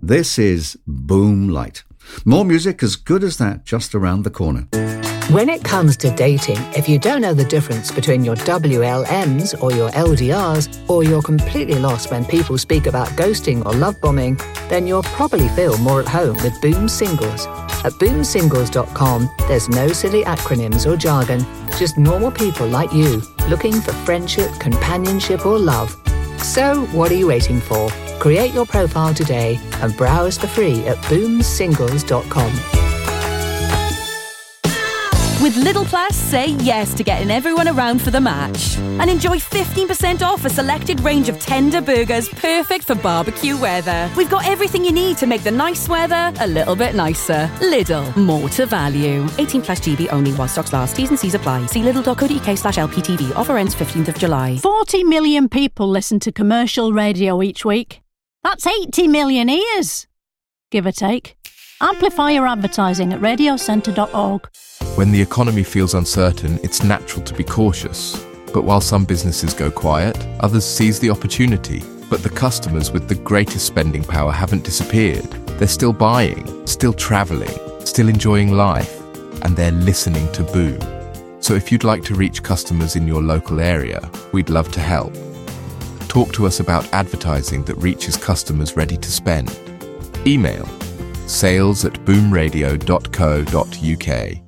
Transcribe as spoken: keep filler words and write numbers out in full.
This is Boom Light. More music as good as that just around the corner. When it comes to dating, if you don't know the difference between your W L Ms or your L D Rs, or you're completely lost when people speak about ghosting or love bombing, then you'll probably feel more at home with Boom Singles. At boom singles dot com, there's no silly acronyms or jargon, just normal people like you, looking for friendship, companionship or love. So, what are you waiting for? Create your profile today and browse for free at boom singles dot com. With Lidl Plus, say yes to getting everyone around for the match. And enjoy fifteen percent off a selected range of tender burgers perfect for barbecue weather. We've got everything you need to make the nice weather a little bit nicer. Lidl, more to value. eighteen plus G B only while stocks last. T's and C's apply. See lidl.co.uk slash LPTV. Offer ends fifteenth of July. forty million people listen to commercial radio each week. That's eighty million ears, give or take. Amplify your advertising at radio centre dot org. When the economy feels uncertain, it's natural to be cautious. But while some businesses go quiet, others seize the opportunity. But the customers with the greatest spending power haven't disappeared. They're still buying, still travelling, still enjoying life, and they're listening to Boom. So if you'd like to reach customers in your local area, we'd love to help. Talk to us about advertising that reaches customers ready to spend. Email sales at boom radio dot co dot uk.